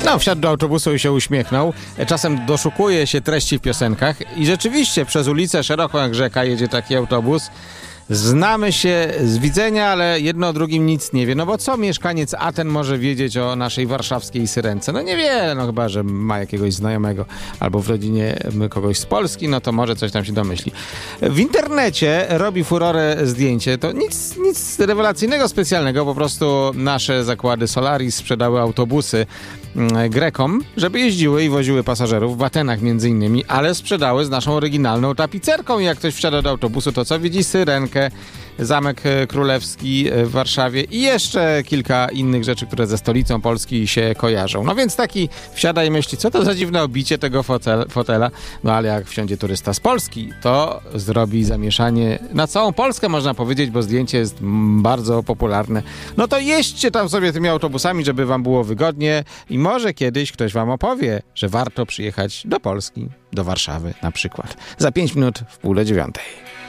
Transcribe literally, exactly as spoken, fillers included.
No, wsiadł do autobusu i się uśmiechnął. Czasem doszukuje się treści w piosenkach i rzeczywiście przez ulicę szeroką jak rzeka jedzie taki autobus. Znamy się z widzenia, ale jedno o drugim nic nie wie. No bo co mieszkaniec Aten może wiedzieć o naszej warszawskiej Syrence? No niewiele, no chyba, że ma jakiegoś znajomego albo w rodzinie kogoś z Polski, no to może coś tam się domyśli. W internecie robi furorę zdjęcie. To nic, nic rewelacyjnego, specjalnego. Po prostu nasze zakłady Solaris sprzedały autobusy Grekom, żeby jeździły i woziły pasażerów w Atenach między innymi, ale sprzedały z naszą oryginalną tapicerką i jak ktoś wsiada do autobusu, to co widzi? Syrenkę, Zamek Królewski w Warszawie i jeszcze kilka innych rzeczy, które ze stolicą Polski się kojarzą. No więc taki wsiada i myśli, co to za dziwne obicie tego fotel, fotela, no ale jak wsiądzie turysta z Polski, to zrobi zamieszanie na całą Polskę, można powiedzieć, bo zdjęcie jest bardzo popularne. No to jeźdźcie tam sobie tymi autobusami, żeby wam było wygodnie i może kiedyś ktoś wam opowie, że warto przyjechać do Polski, do Warszawy na przykład. Za pięć minut w pół do dziewiątej.